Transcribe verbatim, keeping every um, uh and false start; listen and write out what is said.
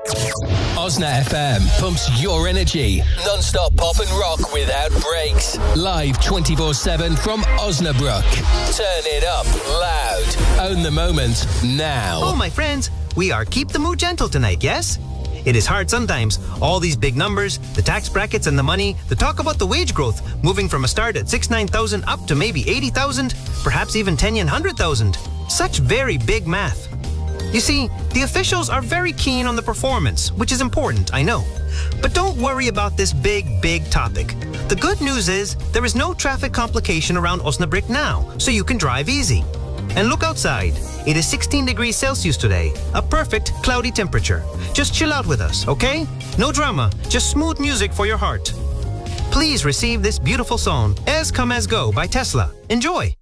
Osna F M pumps your energy. Non-stop pop and rock without breaks. Live twenty-four seven from Osnabrück. Turn it up loud. Own the moment now. Oh, my friends, we are Keep the Mood Gentle tonight, yes? It is hard sometimes. All these big numbers, the tax brackets and the money, the talk about the wage growth, moving from a start at sixty-nine thousand up to maybe eighty thousand, perhaps even ten and one hundred thousand. Such very big math. You see, the officials are very keen on the performance, which is important, I know. But don't worry about this big, big topic. The good news is there is no traffic complication around Osnabrück now, so you can drive easy. And look outside. It is sixteen degrees Celsius today, a perfect cloudy temperature. Just chill out with us, okay? No drama, just smooth music for your heart. Please receive this beautiful song, As Come As Go by Tesla. Enjoy!